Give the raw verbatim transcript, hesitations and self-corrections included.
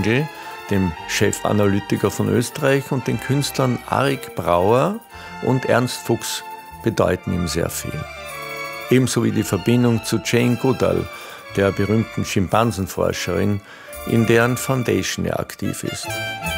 Engel, dem Chefanalytiker von Österreich, und den Künstlern Arik Brauer und Ernst Fuchs bedeuten ihm sehr viel. Ebenso wie die Verbindung zu Jane Goodall, der berühmten Schimpansenforscherin, in deren Foundation er aktiv ist.